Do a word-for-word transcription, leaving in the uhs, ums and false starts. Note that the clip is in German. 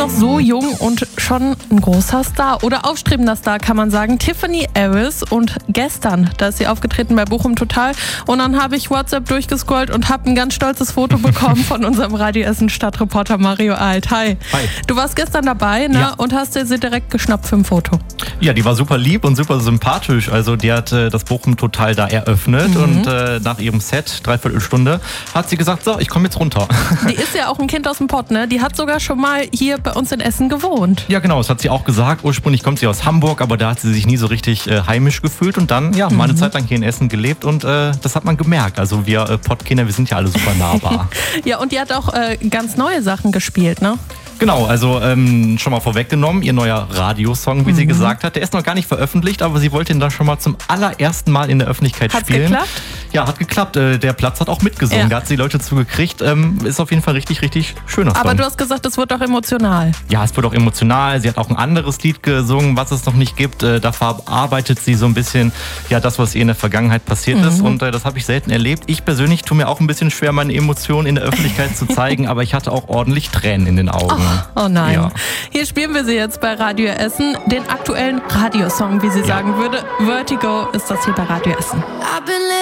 noch so jung und schon ein großer Star oder aufstrebender Star, kann man sagen. Tiffany Harris. Und gestern, da ist sie aufgetreten bei Bochum Total. Und dann habe ich WhatsApp durchgescrollt und habe ein ganz stolzes Foto bekommen von unserem Radio Essen Stadtreporter Mario Alt. Hi. Hi. Du warst gestern dabei, ne? Ja. Und hast dir sie direkt geschnappt für ein Foto. Ja, die war super lieb und super sympathisch. Also die hat äh, das Bochum Total da eröffnet Mhm. und äh, nach ihrem Set, dreiviertel Stunde, hat sie gesagt, so, ich komme jetzt runter. Die ist ja auch ein Kind aus dem Pott, ne? Die hat sogar schon mal hier bei uns in Essen gewohnt. Ja, genau, das hat sie auch gesagt. Ursprünglich kommt sie aus Hamburg, aber da hat sie sich nie so richtig äh, heimisch gefühlt und dann, ja, mal eine Zeit lang hier in Essen gelebt und äh, das hat man gemerkt. Also wir äh, Pottkinder, wir sind ja alle super nahbar. Ja, und die hat auch äh, ganz neue Sachen gespielt, ne? Genau, also ähm, schon mal vorweggenommen, ihr neuer Radiosong, wie mhm. sie gesagt hat, der ist noch gar nicht veröffentlicht, aber sie wollte ihn dann schon mal zum allerersten Mal in der Öffentlichkeit Hat's spielen. geklappt? Ja, hat geklappt. Äh, der Platz hat auch mitgesungen, Ja. da hat sie die Leute zugekriegt. Ähm, ist auf jeden Fall richtig, richtig schöner Song. Aber du hast gesagt, es wird doch emotional. Ja, es wird auch emotional. Sie hat auch ein anderes Lied gesungen, was es noch nicht gibt. Äh, da verarbeitet sie so ein bisschen ja das, was ihr in der Vergangenheit passiert Mhm. ist. Und äh, das habe ich selten erlebt. Ich persönlich tue mir auch ein bisschen schwer, meine Emotionen in der Öffentlichkeit zu zeigen, aber ich hatte auch ordentlich Tränen in den Augen. Oh, oh nein. Ja. Hier spielen wir sie jetzt bei Radio Essen. Den aktuellen Radiosong, wie sie Ja. sagen würde. Vertigo ist das hier bei Radio Essen. I've been